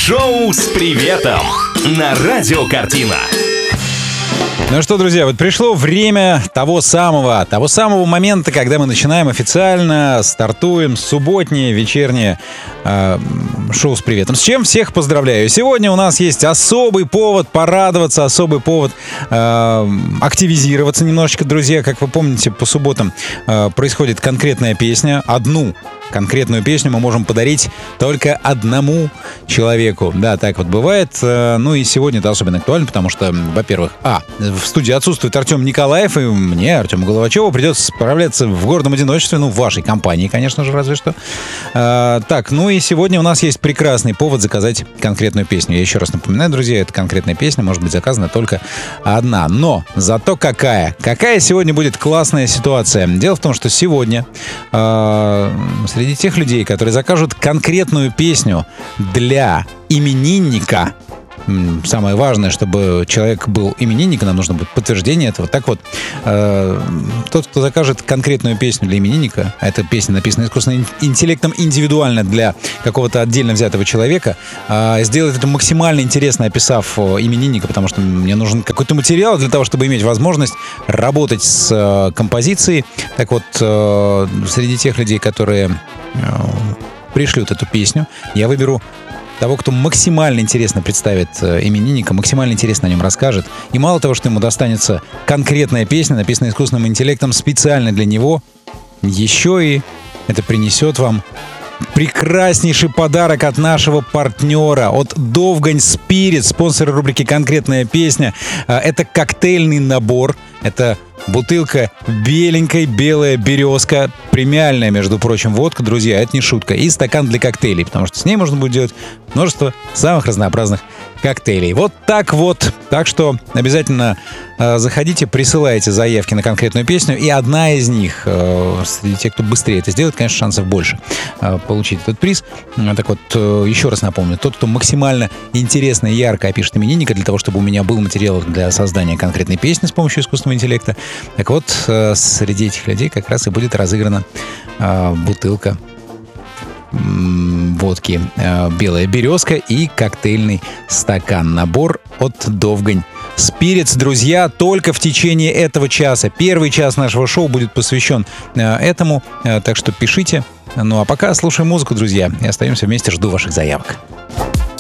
Шоу с приветом на Радио Картина. Ну что, друзья, вот пришло время того самого момента, когда мы начинаем официально, стартуем субботнее вечернее шоу с приветом. С чем всех поздравляю. Сегодня у нас есть особый повод порадоваться, особый повод активизироваться немножечко, друзья. Как вы помните, по субботам происходит конкретная песня. Одну конкретную песню мы можем подарить только одному человеку. Да, так вот бывает. Ну и сегодня это особенно актуально, потому что, во-первых, в студии отсутствует Артем Николаев, и мне, Артему Головачеву, придется справляться в гордом одиночестве, в вашей компании, конечно же, разве что. Так, ну и сегодня у нас есть прекрасный повод заказать конкретную песню. Я еще раз напоминаю, друзья, эта конкретная песня может быть заказана только одна. Но зато какая сегодня будет классная ситуация. Дело в том, что сегодня среди тех людей, которые закажут конкретную песню для именинника, самое важное, чтобы человек был именинником, нам нужно будет подтверждение этого. Так вот, тот, кто закажет конкретную песню для именинника, а эта песня написана искусственным интеллектом индивидуально для какого-то отдельно взятого человека, сделает это максимально интересно, описав именинника, потому что мне нужен какой-то материал для того, чтобы иметь возможность работать с композицией. Так вот, среди тех людей, которые пришлют эту песню, я выберу того, кто максимально интересно представит именинника, максимально интересно о нем расскажет. И мало того, что ему достанется конкретная песня, написанная искусственным интеллектом специально для него, еще и это принесет вам прекраснейший подарок от нашего партнера, от Довгань Спирит, спонсора рубрики «Конкретная песня». Это коктейльный набор, это бутылка беленькой, белая березка, премиальная, между прочим, водка, друзья, это не шутка, и стакан для коктейлей, потому что с ней можно будет делать множество самых разнообразных коктейлей. Вот так вот. Так что обязательно заходите, присылайте заявки на конкретную песню, и одна из них, среди тех, кто быстрее это сделает, конечно, шансов больше получить этот приз. Так вот, еще раз напомню, тот, кто максимально интересно и ярко опишет именинника, для того, чтобы у меня был материал для создания конкретной песни с помощью искусственного интеллекта, так вот, среди этих людей как раз и будет разыграна бутылка водки «Белая березка» и коктейльный стакан. Набор от Довгань Спиритс, друзья, только в течение этого часа. Первый час нашего шоу будет посвящен этому, так что пишите. Ну а пока слушаем музыку, друзья, и остаемся вместе, жду ваших заявок.